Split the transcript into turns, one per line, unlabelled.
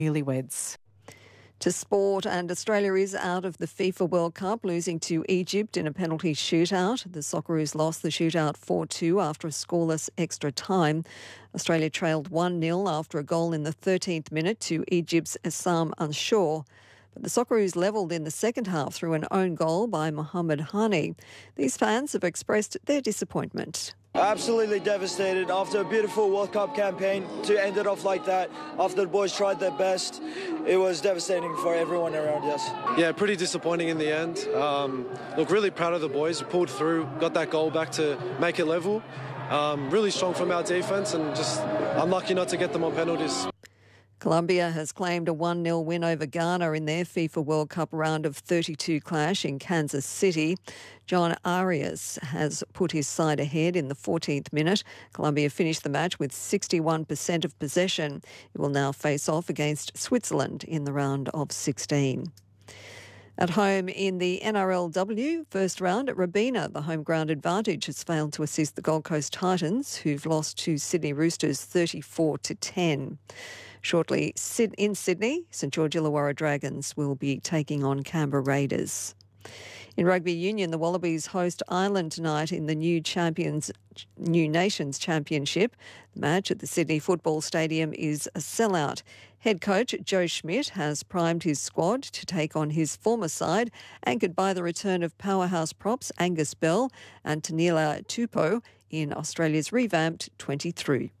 newlyweds.
To sport, and Australia is out of the FIFA World Cup, losing to Egypt in a penalty shootout. The Socceroos lost the shootout 4-2 after a scoreless extra time. Australia trailed 1-0 after a goal in the 13th minute to Egypt's Essam Anshour. But the Socceroos levelled in the second half through an own goal by Mohamed Hani. These fans have expressed their disappointment.
Absolutely devastated after a beautiful World Cup campaign to end it off like that. After the boys tried their best, it was devastating for everyone around us.
Yeah, pretty disappointing in the end. Look, really proud of the boys. We pulled through, got that goal back to make it level. Really strong from our defence and just unlucky not to get them on penalties.
Colombia has claimed a 1-0 win over Ghana in their FIFA World Cup round of 32 clash in Kansas City. John Arias has put his side ahead in the 14th minute. Colombia finished the match with 61% of possession. It will now face off against Switzerland in the round of 16. At home in the NRLW first round at Robina, the home ground advantage has failed to assist the Gold Coast Titans, who've lost to Sydney Roosters 34-10. Shortly in Sydney, St George Illawarra Dragons will be taking on Canberra Raiders. In rugby union, the Wallabies host Ireland tonight in the New Nations Championship. The match at the Sydney Football Stadium is a sellout. Head coach Joe Schmidt has primed his squad to take on his former side, anchored by the return of powerhouse props Angus Bell and Tanila Tupou in Australia's revamped 23.